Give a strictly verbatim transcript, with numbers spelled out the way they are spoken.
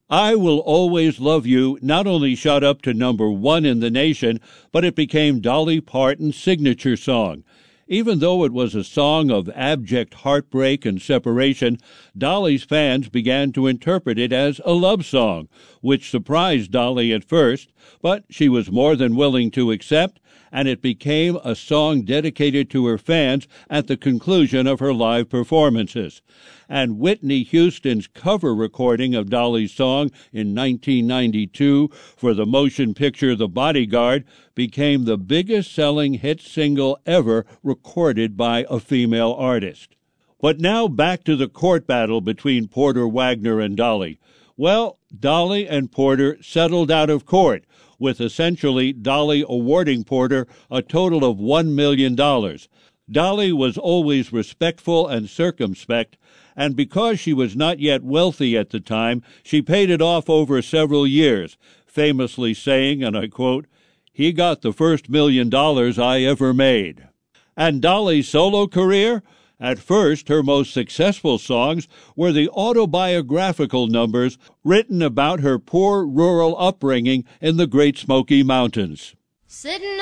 I Will Always Love You not only shot up to number one in the nation, but it became Dolly Parton's signature song. Even though it was a song of abject heartbreak and separation, Dolly's fans began to interpret it as a love song, which surprised Dolly at first, but she was more than willing to accept, and it became a song dedicated to her fans at the conclusion of her live performances. And Whitney Houston's cover recording of Dolly's song in nineteen ninety-two for the motion picture The Bodyguard became the biggest-selling hit single ever recorded by a female artist. But now back to the court battle between Porter Wagoner and Dolly. Well, Dolly and Porter settled out of court, with essentially Dolly awarding Porter a total of one million dollars. Dolly was always respectful and circumspect, and because she was not yet wealthy at the time, she paid it off over several years, famously saying, and I quote, "He got the first million dollars I ever made." And Dolly's solo career? At first, her most successful songs were the autobiographical numbers written about her poor rural upbringing in the Great Smoky Mountains. Sitting